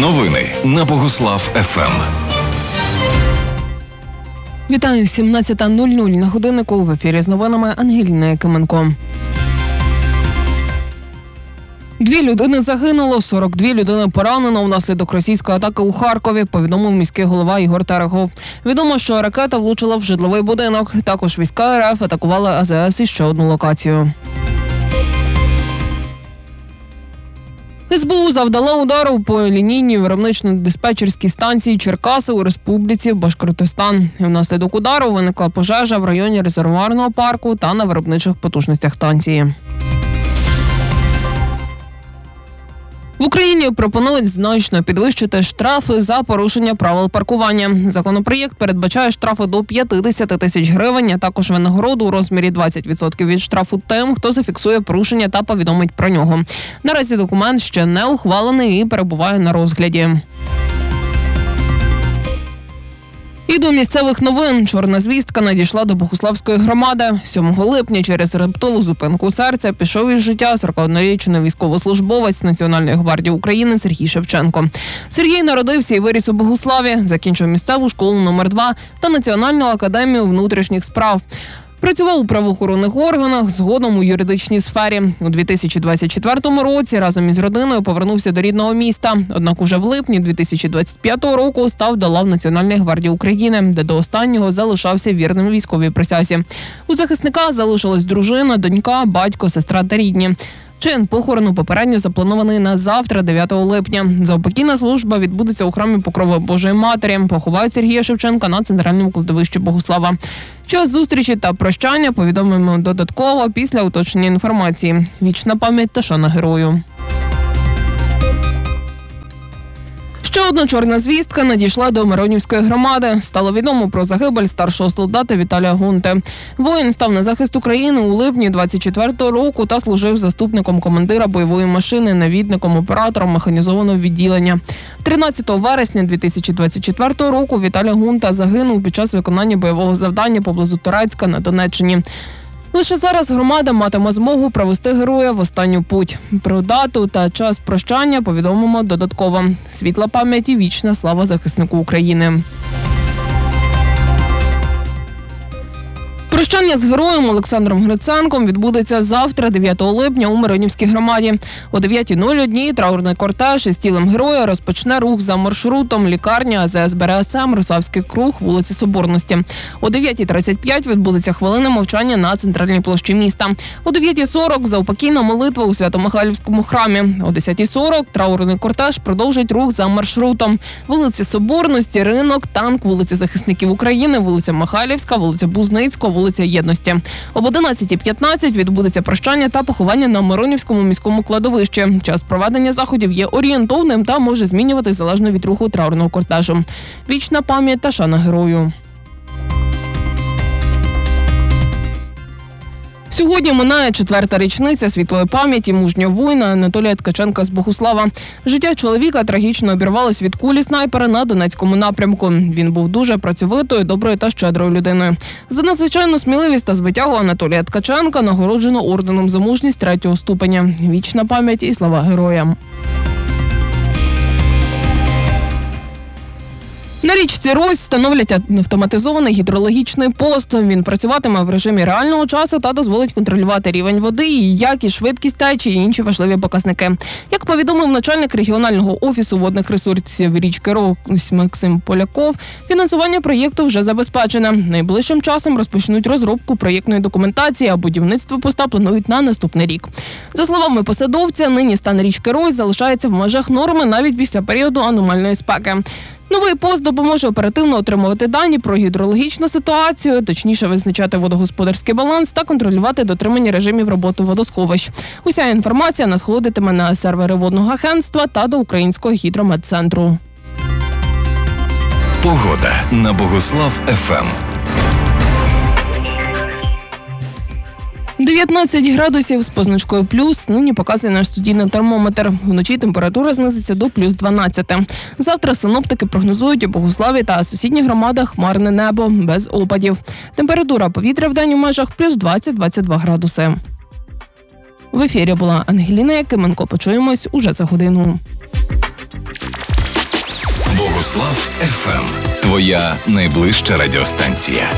Новини на Богуслав ФМ. Вітаю, 17:00 на годиннику. В ефірі з новинами Ангеліна Якименко. 2 людини загинуло, 42 людини поранено внаслідок російської атаки у Харкові, повідомив міський голова Ігор Терехов. Відомо, що ракета влучила в житловий будинок. Також війська РФ атакували АЗС і ще одну локацію. СБУ завдала удару по лінійній виробнично-диспетчерській станції Черкаси у Республіці Башкортостан. Внаслідок удару виникла пожежа в районі резервуарного парку та на виробничих потужностях станції. В Україні пропонують значно підвищити штрафи за порушення правил паркування. Законопроєкт передбачає штрафи до 50 тисяч гривень, а також винагороду у розмірі 20% від штрафу тим, хто зафіксує порушення та повідомить про нього. Наразі документ ще не ухвалений і перебуває на розгляді. І до місцевих новин. Чорна звістка надійшла до Богуславської громади. 7 липня через раптову зупинку серця пішов із життя 41-річний військовослужбовець Національної гвардії України Сергій Шевченко. Сергій народився і виріс у Богуславі, закінчив місцеву школу номер 2 та Національну академію внутрішніх справ. Працював у правоохоронних органах, згодом у юридичній сфері. У 2024 році разом із родиною повернувся до рідного міста. Однак уже в липні 2025 року став до лав Національної гвардії України, де до останнього залишався вірним військовій присязі. У захисника залишилась дружина, донька, батько, сестра та рідні. Чин похорону попередньо запланований на завтра, 9 липня. Заупокійна служба відбудеться у храмі Покрови Божої Матері. Поховають Сергія Шевченка на центральному кладовищі Богуслава. Час зустрічі та прощання повідомимо додатково після уточнення інформації. Вічна пам'ять та шана герою. Ще одна чорна звістка надійшла до Миронівської громади. Стало відомо про загибель старшого солдата Віталія Гунти. Воїн став на захист України у липні 24-го року та служив заступником командира бойової машини, навідником, оператором механізованого відділення. 13 вересня 2024 року Віталій Гунта загинув під час виконання бойового завдання поблизу Торецька на Донеччині. Лише зараз громада матиме змогу провести героя в останню путь. Про дату та час прощання повідомимо додатково. Світла пам'ять і вічна слава захиснику України. Прощання з героєм Олександром Гриценком відбудеться завтра, 9 липня, у Миронівській громаді. О 9:01 траурний кортеж із тілом героя розпочне рух за маршрутом лікарня АЗС БРСМ, Русавський круг, вулиці Соборності. О 9:35 відбудеться хвилина мовчання на центральній площі міста. О 9:40 заупокійна молитва у Свято-Михайлівському храмі. О 10:40 траурний кортеж продовжить рух за маршрутом. Вулиці Соборності, Ринок, Танк, вулиці Захисників України, вулиця Михайлівська, вулиця Бузницького, вулиця Єдності. Об 11:15 відбудеться прощання та поховання на Миронівському міському кладовищі. Час проведення заходів є орієнтовним та може змінюватись залежно від руху траурного кортежу. Вічна пам'ять та шана герою. Сьогодні минає 4-та річниця світлої пам'яті мужнього воїна Анатолія Ткаченка з Богуслава. Життя чоловіка трагічно обірвалось від кулі снайпера на Донецькому напрямку. Він був дуже працьовитою, доброю та щедрою людиною. За надзвичайну сміливість та звитягу Анатолія Ткаченка нагороджено орденом за мужність 3-го ступеня. Вічна пам'ять і слава героям. На річці Рось встановлять автоматизований гідрологічний пост. Він працюватиме в режимі реального часу та дозволить контролювати рівень води, її якість, швидкість течії і інші важливі показники. Як повідомив начальник регіонального офісу водних ресурсів річки Рось Максим Поляков, фінансування проєкту вже забезпечене. Найближчим часом розпочнуть розробку проєктної документації, а будівництво поста планують на наступний рік. За словами посадовця, нині стан річки Рось залишається в межах норми навіть після періоду аномальної спеки. Новий пост допоможе оперативно отримувати дані про гідрологічну ситуацію, точніше визначати водогосподарський баланс та контролювати дотримання режимів роботи водосховищ. Уся інформація надходитиме на сервери водного агентства та до Українського гідрометцентру. Погода на Богуслав ФМ. 19 градусів з позначкою плюс нині показує наш студійний термометр. Вночі температура знизиться до плюс 12. Завтра синоптики прогнозують у Богуславі та сусідніх громадах хмарне небо, без опадів. Температура повітря вдень у межах плюс 20-22 градуси. В ефірі була Ангеліна Якименко. Почуємось уже за годину. Богуслав ФМ. Твоя найближча радіостанція.